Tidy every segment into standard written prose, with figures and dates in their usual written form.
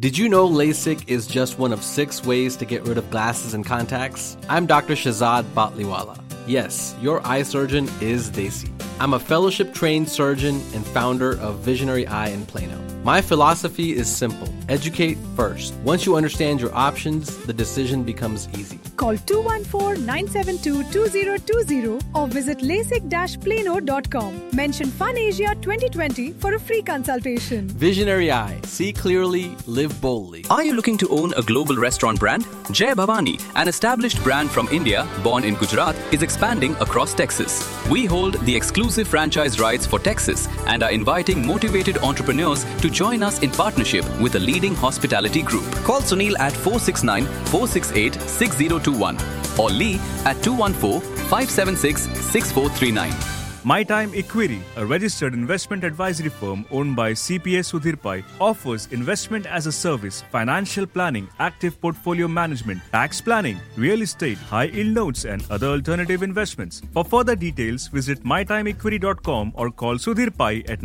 Did you know LASIK is just one of 6 ways to get rid of glasses and contacts? I'm Dr. Shahzad Batliwala. Yes, your eye surgeon is Desi. I'm a fellowship-trained surgeon and founder of Visionary Eye in Plano. My philosophy is simple. Educate first. Once you understand your options, the decision becomes easy. Call 214-972-2020 or visit LASIK-plano.com. Mention FunAsia 2020 for a free consultation. Visionary Eye. See clearly, live boldly. Are you looking to own a global restaurant brand? Jai Bhavani, an established brand from India, born in Gujarat, is expanding across Texas. We hold the exclusive franchise rights for Texas and are inviting motivated entrepreneurs to join us in partnership with a leading hospitality group. Call Sunil at 469-468-6021 or Lee at 214-576-6439. My Time Equity, a registered investment advisory firm owned by CPA Sudhir Pai, offers investment as a service, financial planning, active portfolio management, tax planning, real estate, high-yield notes and other alternative investments. For further details, visit mytimeequity.com or call Sudhir Pai at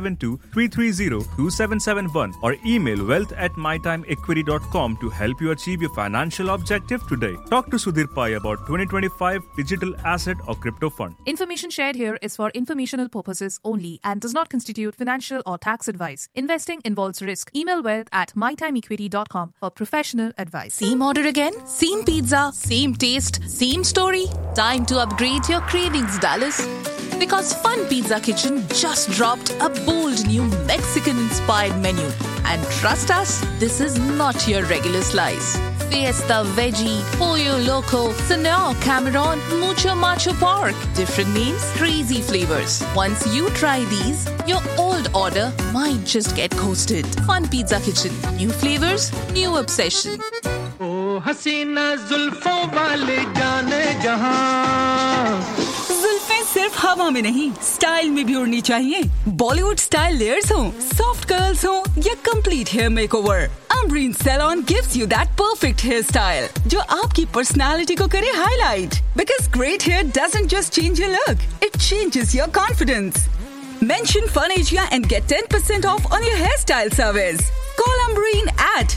972-330-2771 or email wealth@mytimeequity.com to help you achieve your financial objective today. Talk to Sudhir Pai about 2025 digital asset or crypto fund. Information shared here is for informational purposes only and does not constitute financial or tax advice. Investing involves risk. Email wealth@mytimeequity.com for professional advice. Same order again? Same pizza? Same taste? Same story? Time to upgrade your cravings, Dallas. Because Fun Pizza Kitchen just dropped a bold new Mexican-inspired menu. And trust us, this is not your regular slice. Fiesta Veggie, Pollo Loco, Senor Cameron, Mucho Macho Pork. Different names, crazy flavors. Once you try these, your old order might just get coasted. Fun Pizza Kitchen. New flavors, new obsession. Oh, हसीना जुल्फों वाले जाने जहां जुल्फें सिर्फ हवा में नहीं, style में भी उड़नी चाहिए. बॉलीवुड स्टाइल लेयर्स हो, सॉफ्ट कर्ल्स हो या complete hair makeover, Ambreen Salon gives you that perfect hairstyle जो आपकी personality को करे highlight. Because great hair doesn't just change your look, it changes your confidence. Mention FunAsia and get 10% off on your hairstyle service. Call Ambreen at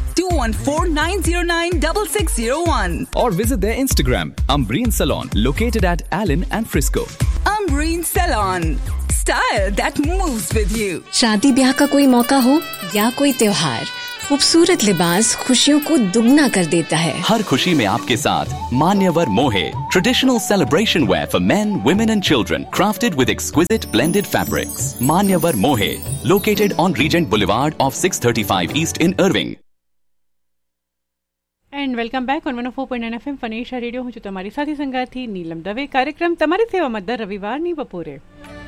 214-909-6601 or visit their Instagram, Ambreen Salon, located at Allen and Frisco. Ambreen Salon, style that moves with you. शादी ब्याह का कोई मौका हो या कोई त्योहार, खूबसूरत लिबास खुशियों को दुगना कर देता है. हर खुशी में आपके साथ मान्यवर मोहे, traditional celebration wear for men, women and children, crafted with exquisite blended fabrics. Manyavar Mohe, located on Regent Boulevard off 635 East in Irving. And welcome back on 104.9 FM ફનેશા radio. હું છું તમારી સાથી સંગાથી નીલમ દવે. કાર્યક્રમ તમારી સેવામાં દર રવિવારની બપોરે.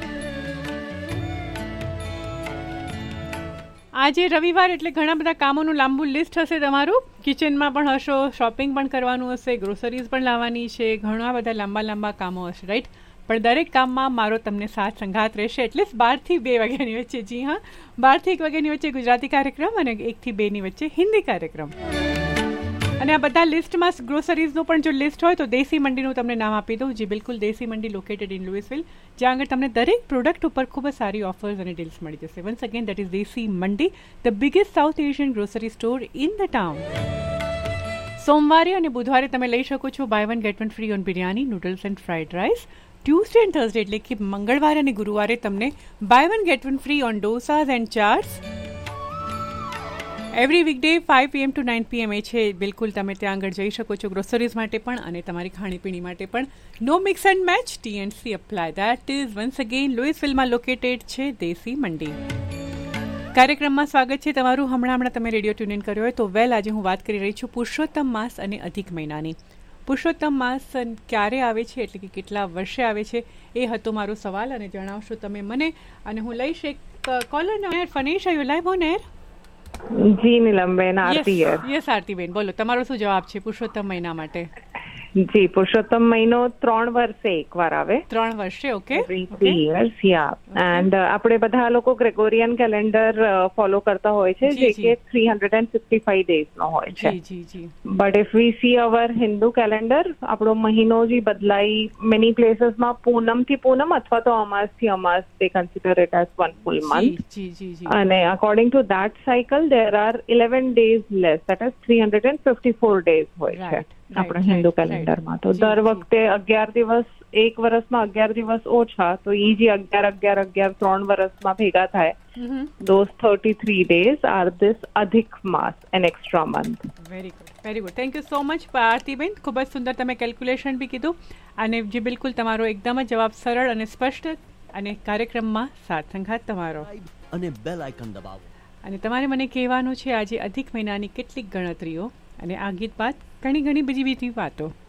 આજે રવિવાર એટલે ઘણા બધા કામોનું લાંબુ લિસ્ટ હશે તમારું. કિચનમાં પણ હશો, શોપિંગ પણ કરવાનું હશે, ગ્રોસરીઝ પણ લાવવાની છે, ઘણા બધા લાંબા લાંબા કામો હશે, રાઈટ? પણ દરેક કામમાં મારો તમને સાથ સંગાત રહેશે. એટલીસ્ટ 12 થી 2 વાગ્યાની વચ્ચે. જી હા, 12 થી 1 વાગ્યાની વચ્ચે ગુજરાતી કાર્યક્રમ અને 1 થી 2 ની વચ્ચે હિન્દી કાર્યક્રમ. અને આ બધા લિસ્ટમાં ગ્રોસરીઝનું પણ જો લિસ્ટ હોય તો દેશી મંડીનું તમને નામ આપી દઉં. જી બિલકુલ, દેશી મંડી લોકેટેડ ઇન લુઇસવિલ, જ્યાં આગળ તમને દરેક પ્રોડક્ટ ઉપર ખૂબ જ સારી ઓફર્સ અને ડીલ્સ મળી જશે. વન્સ અગેન દેટ ઇઝ દેશી મંડી, the biggest south Asian grocery store in the town. સોમવારે અને બુધવારે તમે લઈ શકો છો by one get one free on biryani, noodles and fried rice. Tuesday and Thursday એટલે કે મંગળવારે અને ગુરુવારે તમને by one get one free on ડોસાઝ and chaats. Every વીકડે 5 PM to 9 PM એ છે. બિલકુલ તમે ત્યાં આગળ જઈ શકો છો ગ્રોસરીઝ માટે પણ અને તમારી ખાણીપીણી માટે પણ. નો mix and match, TNC apply. That is once again લુઇસવિલમાં located છે દેશી મંડી. કાર્યક્રમમાં સ્વાગત છે તમારું. હમણાં તમે રેડિયો ટ્યુન ઇન કર્યો હોય તો આજે હું વાત કરી રહી છું પુરુષોત્તમ માસ અને અધિક મહિનાની. પુરુષોત્તમ માસ ક્યારે આવે છે એટલે કે કેટલા વર્ષે આવે છે એ હતો મારો સવાલ અને જણાવશો તમે મને. અને હું લઈશ એક caller. ફનેશ, are you live on air? G Neelamben, Aarti. Yes આરતીબેન, બોલો તમારો શું જવાબ છે પુરુષોત્તમ મહિના માટે? જી, પુરુષોત્તમ મહિનો 3 વર્ષે એકવાર આવે. 3 વર્ષે, okay. Every 3 years, yeah. And આપણે બધા લોકો ગ્રેગોરિયન કેલેન્ડર ફોલો કરતા હોય છે, જે કે 365 days નો હોય છે. But if V C hour Hindu calendar, આપણો મહિનો જે બદલાઈ મેની પ્લેસીસમાં પૂનમ થી પૂનમ અથવા તો અમાસ થી અમાસ, they consider it as one full month. અને according to that cycle there are 11 days less, that is 354 days હોય છે આપણા હિન્દુ કેલેન્ડરમાં. તો દર વખતે 11 દિવસ, એક વર્ષમાં 11 દિવસ ઓછા, તો ઈ જે 11 3 વર્ષમાં ભેગા થાય, those 33 days are this અધિક માસ, an extra month. Very good. Thank you so much આરતીબેન. ખૂબ જ સુંદર તમે કેલ્ક્યુલેશન બી કીધું, અને જે બિલકુલ તમારો એકદમ જ જવાબ સરળ અને સ્પષ્ટ, અને કાર્યક્રમમાં સાથ સંગાત તમારો, અને બેલ આઇકન દબાવો. અને તમારે મને કહેવાનું છે આજે અધિક મહિનાની કેટલીક ગણતરીઓ, અને આ ગીત બાદ ઘણી બીજી વાતો.